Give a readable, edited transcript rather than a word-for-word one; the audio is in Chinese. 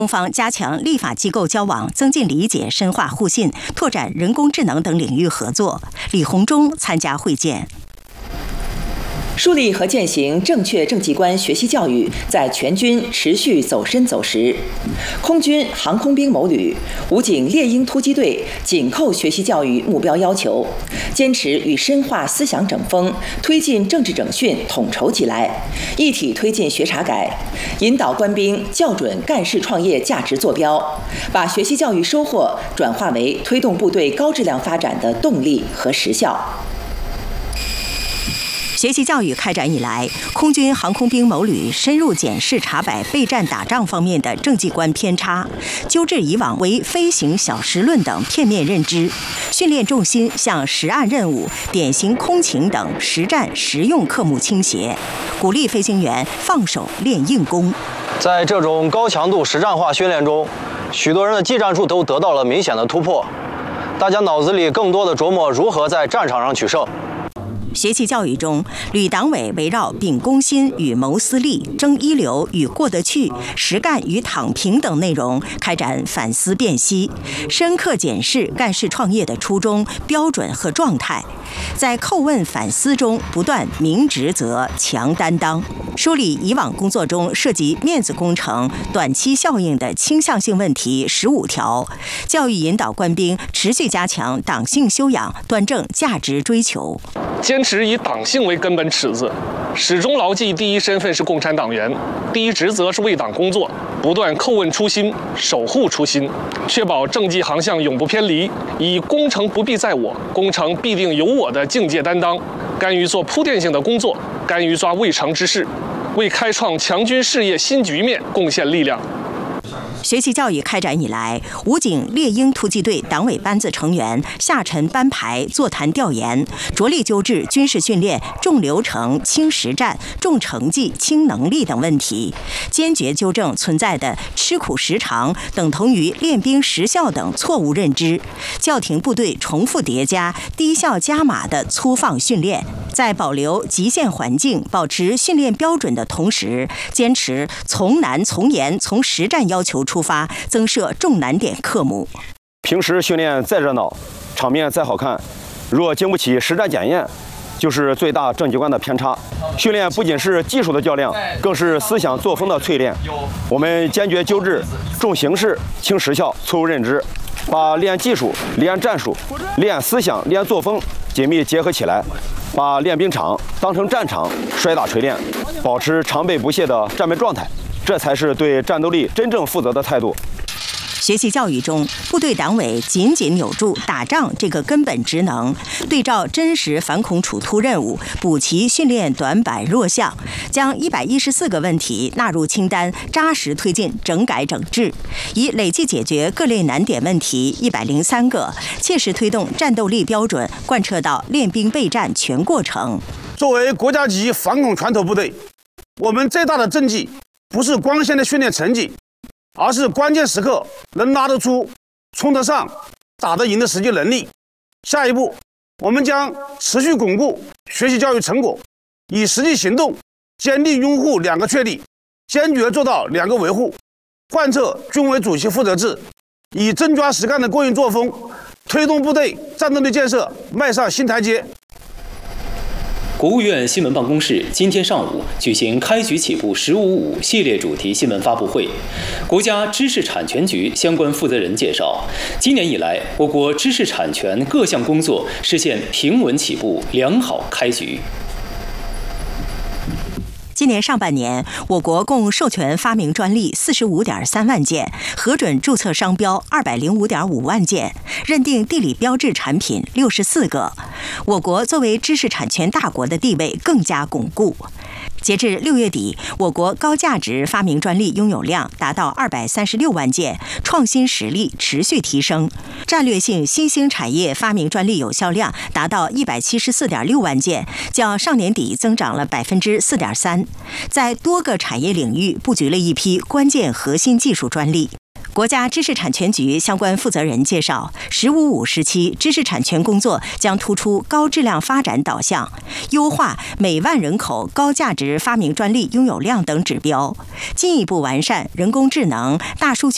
中方加强立法机构交往，增进理解，深化互信，拓展人工智能等领域合作。李鸿忠参加会见。 树立和践行正确政绩观学习教育在全军持续走深走实。空军航空兵某旅、武警猎鹰突击队紧扣学习教育目标要求，坚持与深化思想整风，推进政治整训统筹起来，一体推进学察改，引导官兵校准干事创业价值坐标，把学习教育收获转化为推动部队高质量发展的动力和实效。 学习教育开展以来，空军航空兵某旅深入检视查摆备战打仗方面的政绩观偏差，纠正以往为飞行小时论等片面认知，训练重心向实案任务、典型空勤等实战实用科目倾斜，鼓励飞行员放手练硬功。 在这种高强度实战化训练中，许多人的技战术都得到了明显的突破，大家脑子里更多的琢磨如何在战场上取胜。 学习教育中，旅党委围绕秉公心与谋私利、争一流与过得去、实干与躺平等内容开展反思辨析，深刻检视干事创业的初衷、标准和状态，在叩问反思中不断明职责、强担当，梳理以往工作中涉及面子工程、短期效应的倾向性问题15条，教育引导官兵持续加强党性修养，端正价值追求。 坚持以党性为根本尺子，始终牢记第一身份是共产党员，第一职责是为党工作，不断叩问初心，守护初心，确保政绩航向永不偏离，以工程不必在我，工程必定有我的境界担当，甘于做铺垫性的工作，甘于抓未成之事，为开创强军事业新局面贡献力量。 学习教育开展以来，武警猎鹰突击队党委班子成员下沉班排座谈调研，着力纠治军事训练重流程轻实战、重成绩轻能力等问题，坚决纠正存在的吃苦时长等同于练兵时效等错误认知，叫停部队重复叠加、低效加码的粗放训练，在保留极限环境、保持训练标准的同时，坚持从难从严、从实战要求出发，增设重难点科目。 平时训练再热闹，场面再好看，若经不起实战检验，就是最大政绩观的偏差。训练不仅是技术的较量，更是思想作风的淬炼。我们坚决纠治重形式轻实效错误认知，把练技术、练战术、练思想、练作风紧密结合起来，把练兵场当成战场，摔打锤炼，保持常备不懈的战备状态，这才是对战斗力真正负责的态度。 学习教育中，部队党委紧紧扭住打仗这个根本职能，对照真实反恐处突任务，补齐训练短板弱项，将114个问题纳入清单，扎实推进整改整治，以累计解决各类难点问题103个，切实推动战斗力标准贯彻到练兵备战全过程。 作为国家级反恐拳头部队，我们最大的政绩不是光鲜的训练成绩，而是关键时刻能拉得出、冲得上、打得赢的实际能力。下一步，我们将持续巩固学习教育成果，以实际行动坚定拥护2个确立，坚决做到2个维护，贯彻军委主席负责制，以真抓实干的过硬作风，推动部队战斗力建设迈上新台阶。 国务院新闻办公室今天上午举行开局起步“15.5”系列主题新闻发布会。国家知识产权局相关负责人介绍，今年以来，我国知识产权各项工作实现平稳起步、良好开局。 今年上半年，我国共授权发明专利45.3万件，核准注册商标205.5万件，认定地理标志产品64个。我国作为知识产权大国的地位更加巩固。截至6月底，我国高价值发明专利拥有量达到236万件，创新实力持续提升。战略性新兴产业发明专利有效量达到174.6万件，较上年底增长了4.3%，在多个产业领域布局了一批关键核心技术专利。国家知识产权局相关负责人介绍，“15.5”时期知识产权工作将突出高质量发展导向，优化每万人口高价值发明专利拥有量等指标，进一步完善人工智能、大数据